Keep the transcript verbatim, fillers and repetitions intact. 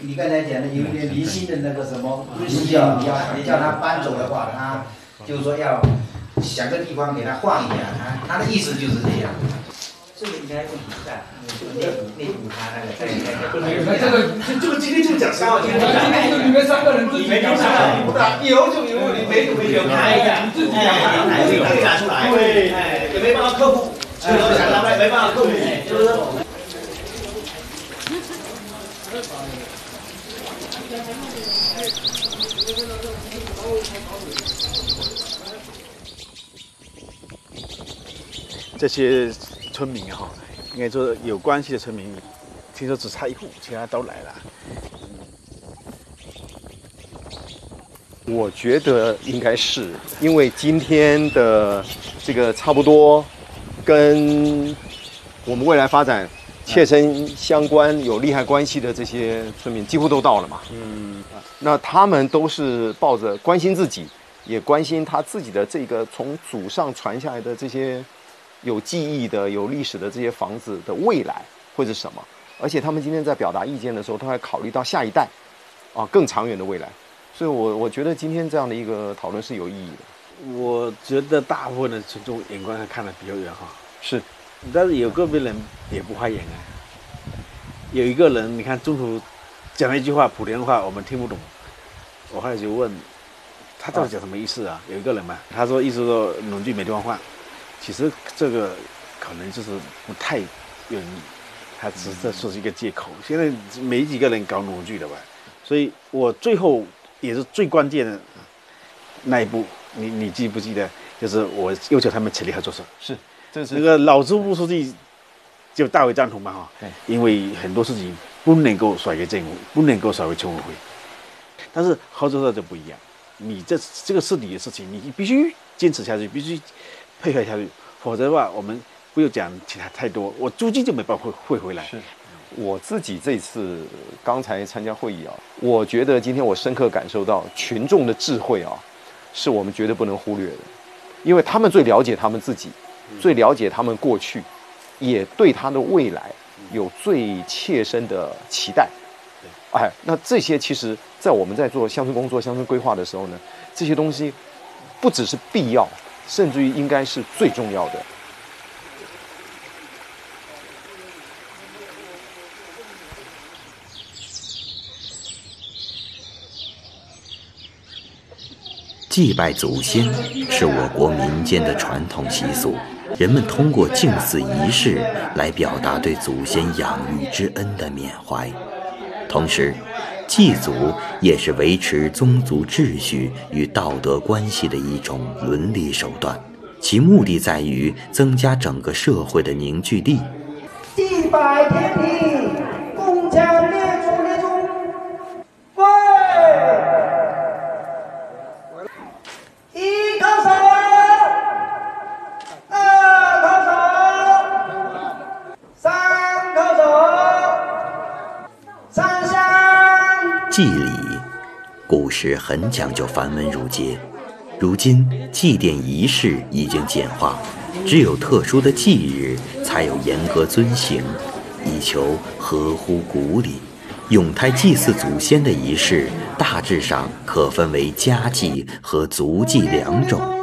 你刚才讲的有一点离心的那个什么宗教，你要你叫他搬走的话，他就是说要想个地方给他换一下，他他的意思就是这样。这个应该不存在，内内部他那个在在不能。 这个这个今天就讲三号天， 里面三个人自己讲三个，不打有就有，你没就没有，看一下，自己哎，这个可以拿出来，对，哎，也没办法克服，就是想他没没办法克服，就是。 这些村民哈，应该说有关系的村民，听说只差一户，其他都来了。 我觉得应该是因为今天的这个差不多跟我们未来发展切身相关、有利害关系的这些村民，几乎都到了嘛。嗯，那他们都是抱着关心自己，也关心他自己的这个从祖上传下来的这些有记忆的、有历史的这些房子的未来会是什么。而且他们今天在表达意见的时候，都还考虑到下一代，啊，更长远的未来。所以我我觉得今天这样的一个讨论是有意义的。 我觉得大部分的群众眼光看得比较远哈， 是， 但是有个别人也不花眼啊。有一个人，你看中途讲了一句话，莆田话我们听不懂，我后来就问他到底讲什么意思啊？有一个人嘛，他说意思说农具没地方换，其实这个可能就是不太愿意，他只是在说是一个借口。现在没几个人搞农具的吧，所以我最后也是最关键的那一步，你你记不记得？就是我要求他们全力合作社， 是，这是那个老支部书记就大为赞同嘛哈，因为很多事情不能够甩给政府，不能够甩给村委会，但是合作社就不一样，你这这个是你的事情，你必须坚持下去，必须配合下去，否则的话，我们不要讲其他太多，我租金就没办法汇回来。 是。我自己这次刚才参加会议啊，我觉得今天我深刻感受到群众的智慧啊，是我们绝对不能忽略的，因为他们最了解他们自己，最了解他们过去，也对他的未来有最切身的期待。哎，那这些其实，在我们在做乡村工作、乡村规划的时候呢，这些东西不只是必要，甚至于应该是最重要的。 祭拜祖先是我国民间的传统习俗，人们通过敬祀仪式来表达对祖先养育之恩的缅怀。同时，祭祖也是维持宗族秩序与道德关系的一种伦理手段，其目的在于增加整个社会的凝聚力。 祭拜天地，共强列祖列宗。喂！一叩首，二叩手，三叩手，上香。 祭礼，古时很讲究繁文缛节，如今祭奠仪式已经简化，只有特殊的忌日才有严格遵行，以求合乎古礼。咏胎祭祀祖先的仪式大致上可分为家祭和族祭两种。